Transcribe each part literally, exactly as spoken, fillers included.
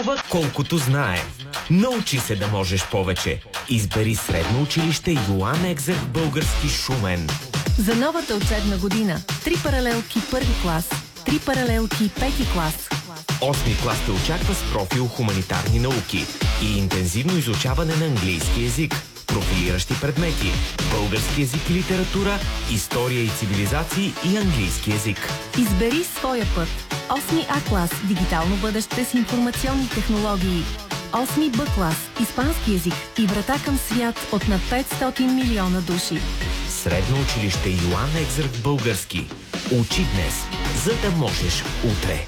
вярва колкото знае. Научи се да можеш повече. Избери средно училище Йоан Екзарх български Шумен. За новата учебна година три паралелки първи клас, три паралелки пети клас. Осми клас те очаква с профил хуманитарни науки и интензивно изучаване на английски език, профилиращи предмети, български език и литература, история и цивилизации и английски език. Избери своя път. Осми А клас – дигитално бъдеще с информационни технологии. Осми Б клас – испански език и врата към свят от над петстотин милиона души. Средно училище Йоан Екзарх български. Учи днес, за да можеш утре.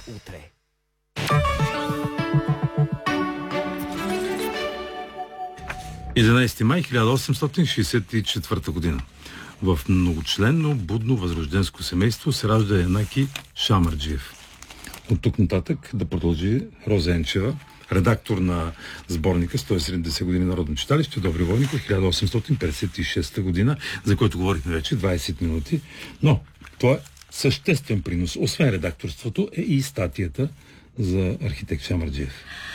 единайсети май хиляда осемстотин шейсет и четвърта година. В многочленно будно възрожденско семейство се ражда Янаки Шамарджиев. От тук нататък да продължи Роза Енчева, редактор на сборника сто седемдесет години народно читалище, Добри Войников, хиляда осемстотин петдесет и шеста година, за който говорихме вече двайсет минути. Но това е съществен принос. Освен редакторството е и статията за архитект Шамарджиев.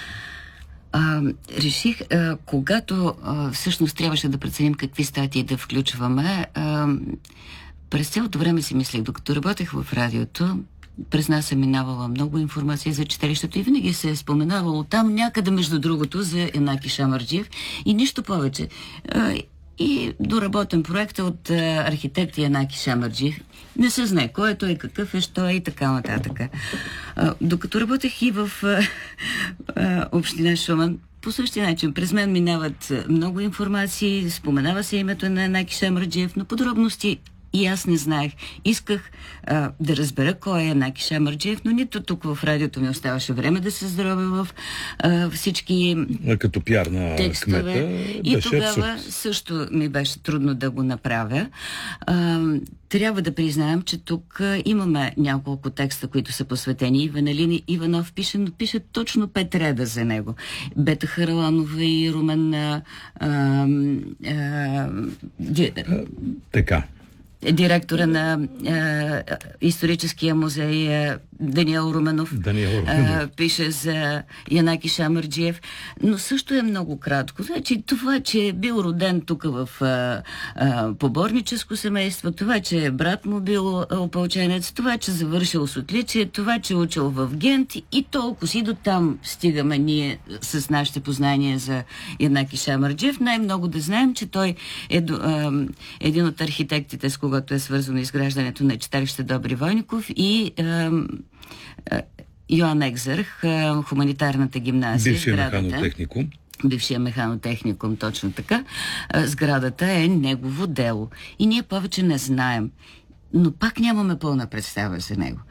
А, реших, а, когато а, всъщност трябваше да преценим какви статии да включваме, а, през цялото време си мислех, докато работех в радиото, през нас е минавала много информация за читалището и винаги се е споменавало там някъде между другото за Янаки Шамарджиев и нищо повече. А, и доработен проект от а, архитект Янаки Шамарджиев. Не се знае кой е той, какъв е, що е и така нататък. А, докато работех и в а, а, община Шумен, по същия начин през мен минават много информации, споменава се името на Янаки Шамарджиев, но подробности и аз не знаех. Исках а, да разбера кой е Янаки Шамарджиев, но нито тук в радиото ми оставаше време да се заробя в а, всички като пиар на текстове. Кмета, и тогава абсурд. Също ми беше трудно да го направя. А, трябва да признаем, че тук а, имаме няколко текста, които са посветени. Иван Иванов пише, но пише точно пет реда за него. Бета Хараланова и Румен а, а, а, ди... така. Директора на е, историческия музей е, Даниел Руменов, Даниел Руменов. Е, пише за Янаки Шамарджиев, но също е много кратко. Значи това, че е бил роден тук в е, е, поборническо семейство, това, че брат му бил опълченец, това, че завършил с отличие, това, че учил в Гент и толкова си до там стигаме ние с нашите познания за Янаки Шамарджиев. Най-много да знаем, че той е, е един от архитектите, с когато е свързано изграждането на читалище Добри Войников и е, е, Йоан Екзарх, е, хуманитарната гимназия. Бившия механотехникум. Бившия механотехникум, точно така. Е, сградата е негово дело. И ние повече не знаем. Но пак нямаме пълна представа за него.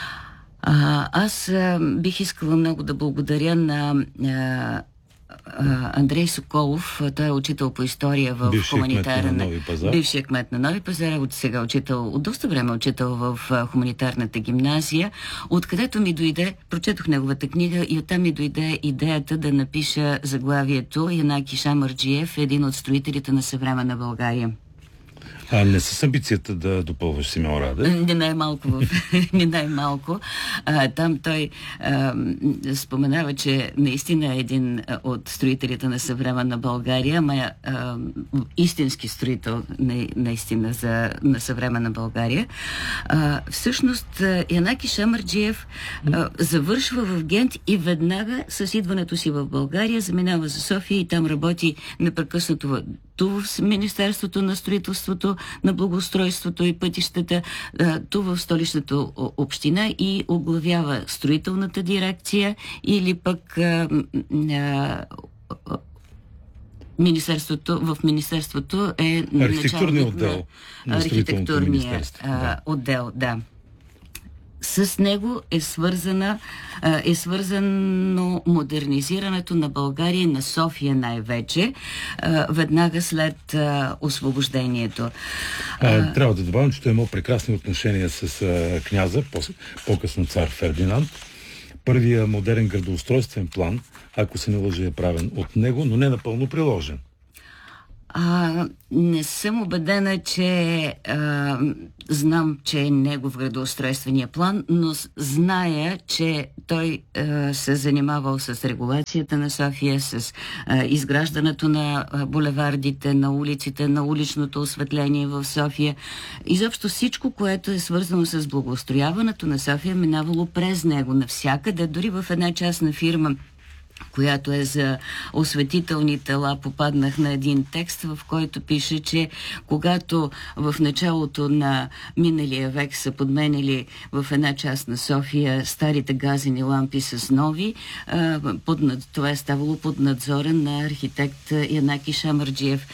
А, аз а, бих искала много да благодаря на а, Андрей Соколов. Той е учител по история в бившия хуманитарна... кмет на Нови пазар. Бившия кмет на Нови пазар. От сега учител, от доста време учител в а, хуманитарната гимназия, откъдето ми дойде, прочетох неговата книга и оттам ми дойде идеята да напиша заглавието Янаки Шамарджиев, един от строителите на съвременна България. А не с амбицията да допълваш Симеон Радев? Не най-малко. В... не най-малко. А, там той а, споменава, че наистина е един от строителите на съвременна България, ама а, истински строител на, наистина за, на съвременна България. А, всъщност Янаки Шамарджиев а, завършва в Гент и веднага с идването си в България заминава за София и там работи непрекъснато ту в Министерството на строителството, на благоустройството и пътищата, ту в столичната община и оглавява строителната дирекция или пък а, а, Министерството, в Министерството е архитектурния отдел на архитектурния да. отдел, да. С него е свързана, е свързано модернизирането на България и на София най-вече, веднага след освобождението. А, трябва да добавим, че той имал прекрасни отношения с а, княза, по-късно цар Фердинанд. Първия модерен градоустройствен план, ако се не лъжа, е правен от него, но не напълно приложен. А, не съм убедена, че а, знам, че е негов градоустройствения план, но зная, че той а, се занимавал с регулацията на София, с а, изграждането на а, булевардите, на улиците, на уличното осветление в София. Изобщо всичко, което е свързано с благоустрояването на София, минавало през него навсякъде, дори в една частна фирма, която е за осветителни тела, попаднах на един текст, в който пише, че когато в началото на миналия век са подменили в една част на София старите газени лампи с нови, под, това е ставало под надзора на архитект Янаки Шамарджиев.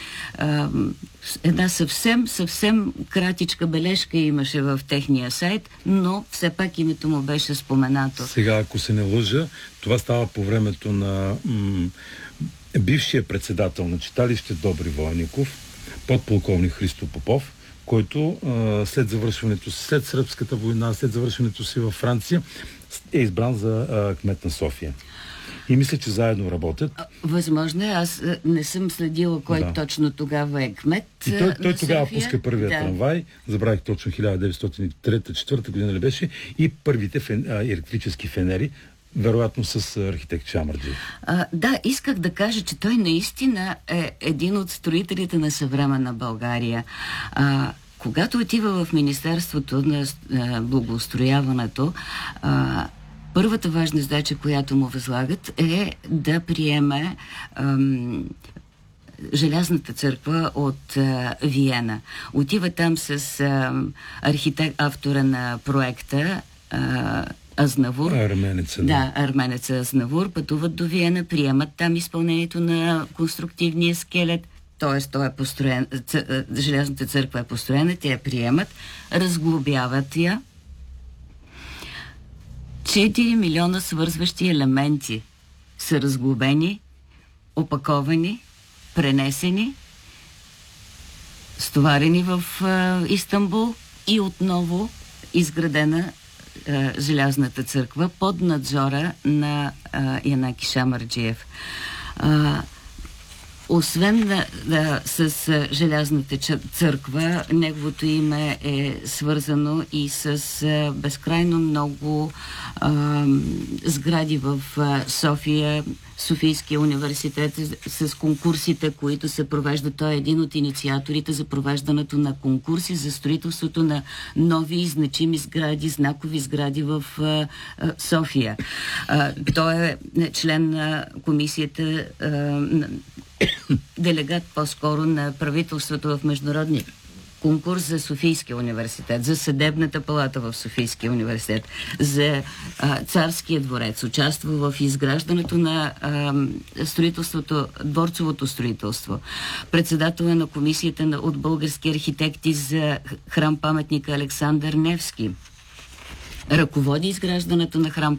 Една съвсем, съвсем кратичка бележка имаше в техния сайт, но все пак името му беше споменато. Сега, ако се не лъжа, това става по времето на м- бившия председател на читалище Добри Войников, подполковник Христо Попов, който а, след завършването си, след Сръбската война, след завършването си във Франция, е избран за а, кмет на София. И мисля, че заедно работят. Възможно е. Аз не съм следила кой да. точно тогава е кмет. И той, той тогава София. пуска първия да. трамвай. Забравих точно хиляда деветстотин и трета-четвърта година ли беше. И първите фен, а, електрически фенери, вероятно с архитект Шамарджиев. А, да, исках да кажа, че той наистина е един от строителите на съвременна България. А, когато отива в Министерството на а, благоустрояването, а, първата важна задача, която му възлагат, е да приеме ам, Желязната църква от а, Виена. Отива там с а, архитект, автора на проекта а, Азнавур. Арменеца. Да, да арменеца Азнавур. Пътуват до Виена, приемат там изпълнението на конструктивния скелет. Т.е. той е построен, ц, Желязната църква е построена, те я приемат, разглобяват я. четири милиона свързващи елементи са разглобени, опаковани, пренесени, стоварени в а, Истанбул и отново изградена а, Желязната църква под надзора на а, Янаки Шамарджиев. А, Освен да, да, с а, Желязната църква, неговото име е свързано и с а, безкрайно много а, сгради в а, София, Софийския университет, с, с конкурсите, които се провеждат. Той е един от инициаторите за провеждането на конкурси за строителството на нови и значими сгради, знакови сгради в а, а, София. А, той е член на комисията а, на делегат по-скоро на правителството в международния конкурс за Софийския университет, за Съдебната палата в Софийския университет, за а, Царския дворец. Участва в изграждането на а, строителството, дворцовото строителство. Председател е на комисията на, от български архитекти за храм-паметника Александър Невски. Ръководи изграждането на храм